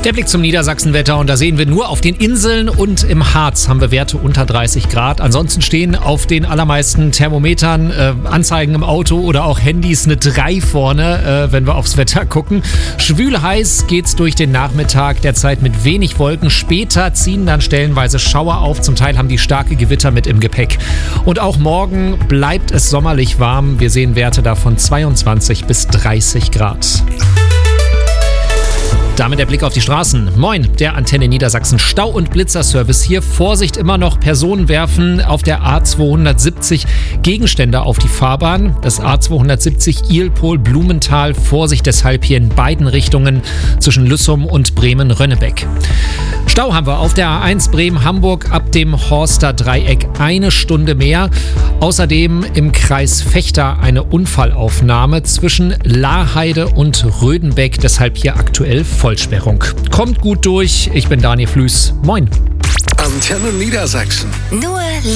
Der Blick zum Niedersachsenwetter, und da sehen wir nur auf den Inseln und im Harz haben wir Werte unter 30 Grad. Ansonsten stehen auf den allermeisten Thermometern Anzeigen im Auto oder auch Handys eine 3 vorne, wenn wir aufs Wetter gucken. Schwül heiß geht's durch den Nachmittag, derzeit mit wenig Wolken. Später ziehen dann stellenweise Schauer auf, zum Teil haben die starke Gewitter mit im Gepäck. Und auch morgen bleibt es sommerlich warm. Wir sehen Werte da von 22 bis 30 Grad. Damit der Blick auf die Straßen. Moin, der Antenne Niedersachsen Stau- und Blitzerservice hier. Vorsicht, immer noch Personen werfen auf der A270 Gegenstände auf die Fahrbahn. Das A270 Ilpol-Blumenthal. Vorsicht deshalb hier in beiden Richtungen zwischen Lüssum und Bremen-Rönnebeck. Stau haben wir auf der A1 Bremen-Hamburg ab dem Horster Dreieck 1 Stunde mehr. Außerdem im Kreis Vechta eine Unfallaufnahme zwischen Laheide und Rödenbeck. Deshalb hier aktuell Vollsperrung. Kommt gut durch. Ich bin Daniel Flüß. Moin. Antenne Niedersachsen. Nur